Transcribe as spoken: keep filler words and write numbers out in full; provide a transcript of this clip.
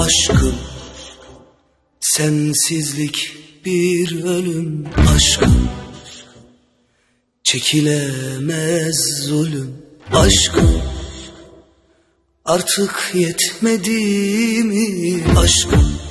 aşkım. Sensizlik bir ölüm aşkım. Çekilemez zulüm aşkım. Artık yetmedi mi aşkım?